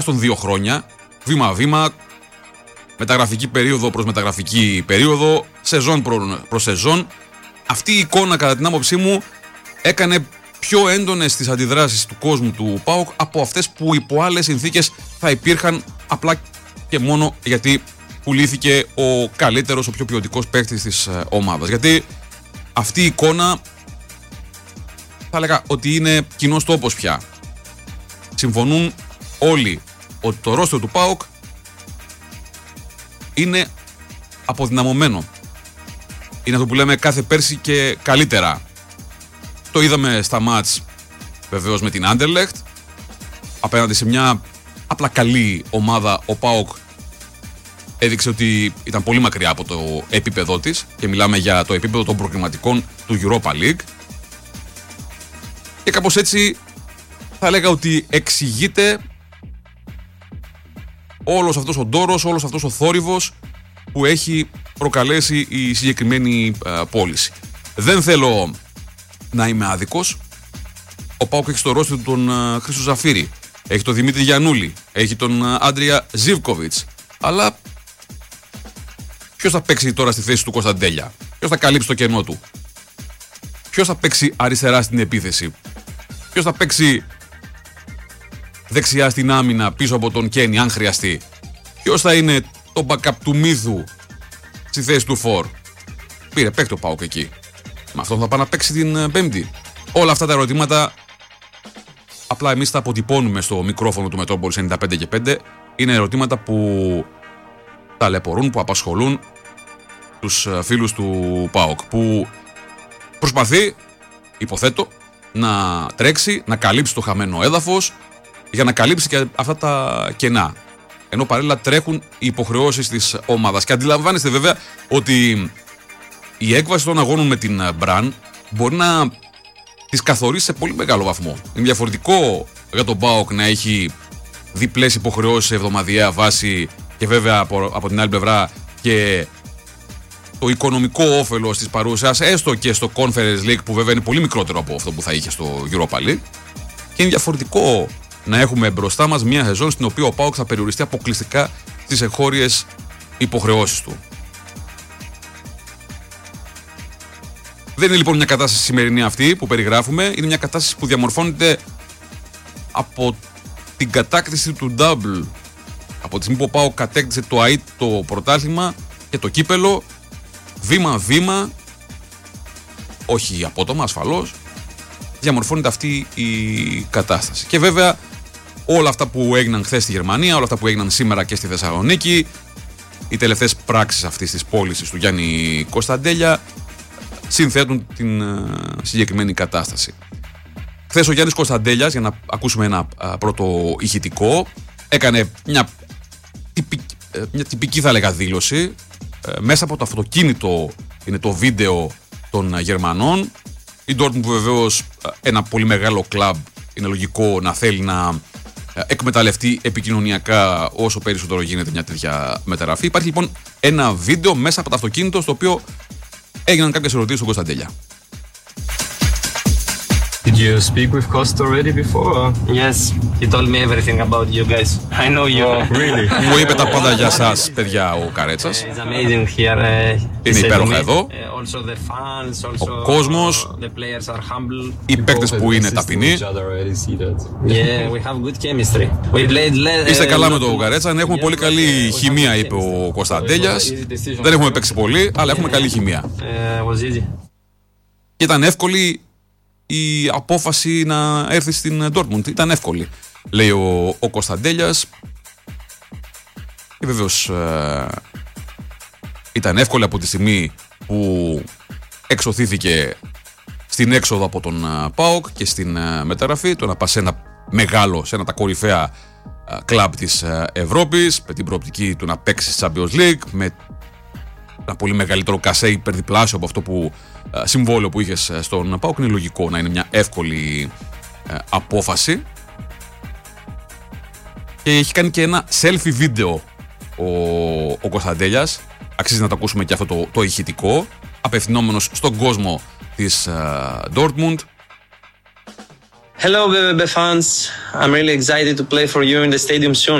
στον 2 χρόνια, βήμα-βήμα, μεταγραφική περίοδο προς μεταγραφική περίοδο, σεζόν προς σεζόν. Αυτή η εικόνα, κατά την άποψή μου, έκανε πιο έντονες τις αντιδράσεις του κόσμου του ΠΑΟΚ από αυτές που υπό άλλες συνθήκες θα υπήρχαν, απλά και μόνο γιατί πουλήθηκε ο καλύτερος, ο πιο ποιοτικός παίκτης της ομάδας. Γιατί αυτή η εικόνα θα έλεγα ότι είναι κοινός τόπος πια. Συμφωνούν όλοι ότι το ρόστερ του ΠΑΟΚ είναι αποδυναμωμένο. Είναι αυτό που λέμε κάθε πέρσι και καλύτερα. Το είδαμε στα μάτς βεβαίως με την Anderlecht. Απέναντι σε μια απλά καλή ομάδα, ο ΠΑΟΚ έδειξε ότι ήταν πολύ μακριά από το επίπεδό της και μιλάμε για το επίπεδο των προκριματικών του Europa League. Και κάπως έτσι θα έλεγα ότι εξηγείται όλος αυτός ο ντόρος, όλος αυτός ο θόρυβος που έχει προκαλέσει η συγκεκριμένη πώληση. Δεν θέλω να είμαι άδικος. Ο ΠΑΟΚ έχει στο ρόστερ τον Χρήστο Ζαφύρη, έχει τον Δημήτρη Γιαννούλη, έχει τον Άντρια Ζίβκοβιτς. Αλλά ποιος θα παίξει τώρα στη θέση του Κωνσταντέλια? Ποιος θα καλύψει το κενό του? Ποιος θα παίξει αριστερά στην επίθεση? Ποιος θα παίξει δεξιά στην άμυνα πίσω από τον Κένι αν χρειαστεί? Ποιος θα είναι το backup του Μύθου στη θέση του Φορ? Πήρε παίκτη ο ΠΑΟΚ εκεί. Με αυτόν θα πάει να παίξει την Πέμπτη. Όλα αυτά τα ερωτήματα απλά εμείς τα αποτυπώνουμε στο μικρόφωνο του Μετρόπολης 95 και 5. Είναι ερωτήματα που ταλαιπωρούν, που απασχολούν τους φίλους του ΠΑΟΚ, που προσπαθεί, υποθέτω, να τρέξει, να καλύψει το χαμένο έδαφος για να καλύψει και αυτά τα κενά. Ενώ παράλληλα τρέχουν οι υποχρεώσεις της ομάδας. Και αντιλαμβάνεστε βέβαια ότι η έκβαση των αγώνων με την Μπραν μπορεί να τις καθορίσει σε πολύ μεγάλο βαθμό. Είναι διαφορετικό για τον ΠΑΟΚ να έχει διπλές υποχρεώσεις σε εβδομαδιαία βάση και βέβαια από την άλλη πλευρά και το οικονομικό όφελος της παρουσίας έστω και στο Conference League, που βέβαια είναι πολύ μικρότερο από αυτό που θα είχε στο Europa League. Και είναι διαφορετικό να έχουμε μπροστά μας μια σεζόν στην οποία ο ΠΑΟΚ θα περιοριστεί αποκλειστικά στις εγχώριες υποχρεώσεις του. Δεν είναι λοιπόν μια κατάσταση σημερινή αυτή που περιγράφουμε, είναι μια κατάσταση που διαμορφώνεται από την κατάκτηση του double. Από τη στιγμή που ο ΠΑΟΚ κατέκτησε το ΑΕΤ, το πρωτάθλημα και το κύπελο, βήμα-βήμα, όχι απότομα ασφαλώς, διαμορφώνεται αυτή η κατάσταση. Και βέβαια όλα αυτά που έγιναν χθες στη Γερμανία, όλα αυτά που έγιναν σήμερα και στη Θεσσαλονίκη, οι τελευταίες πράξεις αυτής της πώλησης του Γιάννη Κωνσταντέλια συνθέτουν την συγκεκριμένη κατάσταση. Χθες ο Γιάννης Κωνσταντέλιας, για να ακούσουμε ένα πρώτο ηχητικό, έκανε μια τυπική θα έλεγα δήλωση. Μέσα από το αυτοκίνητο είναι το βίντεο των Γερμανών. Η Dortmund, που βεβαίως ένα πολύ μεγάλο κλαμπ, είναι λογικό να θέλει να εκμεταλλευτεί επικοινωνιακά όσο περισσότερο γίνεται μια τέτοια μεταγραφή. Υπάρχει λοιπόν ένα βίντεο μέσα από το αυτοκίνητο στο οποίο έγιναν κάποιες ερωτήσεις στον Κωνσταντέλια. Did you speak with Costa already before? Or? Yes, he told me everything about you guys. I know you. Oh, really? Μου είπε τα πάντα για σας, παιδιά, ο Καρέτσας. It's amazing here. Είναι υπέροχα εδώ. Also the fans, also Ο κόσμος, the players are humble. οι παίκτες που είναι ταπεινοί. Yeah, we have good chemistry. We played. Είστε καλά με τον Καρέτσα, έχουμε πολύ καλή χημεία, είπε ο Κωνσταντέλιας. Δεν έχουμε παίξει πολύ, αλλά έχουμε καλή χημεία. Was easy. Και ήταν εύκολη η απόφαση να έρθει στην Dortmund. Ήταν εύκολη, λέει ο Κωνσταντέλιας. Και βεβαίως ήταν εύκολη από τη στιγμή που εξωθήθηκε στην έξοδο από τον ΠΑΟΚ και στην μεταγραφή. Το να πας σε ένα μεγάλο, σε ένα τα κορυφαία κλαμπ της Ευρώπης, με την προοπτική του να παίξει Champions League, με ένα πολύ μεγαλύτερο κασέ υπερδιπλάσιο από αυτό που συμβόλαιο που είχες στον ΠΑΟΚ. Είναι λογικό να είναι μια εύκολη απόφαση. Και έχει κάνει και ένα selfie βίντεο ο Κωνσταντέλιας. Αξίζει να το ακούσουμε και αυτό το ηχητικό, απευθυνόμενος στον κόσμο της Dortmund. Hello, BBB fans. I'm really excited to play for you in the stadium soon.